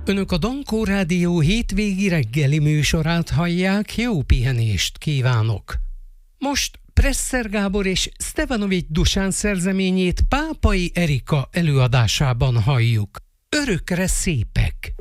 Önök a Dankó Rádió hétvégi reggeli műsorát hallják, jó pihenést kívánok! Most Presser Gábor és Stevanovics Dusán szerzeményét Pápai Erika előadásában halljuk. Örökre szépek!